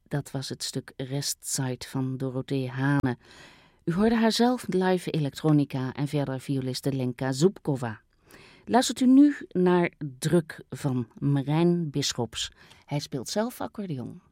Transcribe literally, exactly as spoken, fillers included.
Dat was het stuk Restzeit van Dorothee Hane. U hoorde haar zelf live elektronica en verder violiste Lenka Zubkova. Luistert u nu naar Druk van Marijn Bisschops. Hij speelt zelf accordeon.